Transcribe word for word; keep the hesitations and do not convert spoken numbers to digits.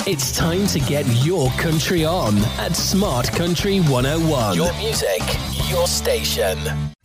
It's time to get your country on at Smart Country one oh one. Your music, your station.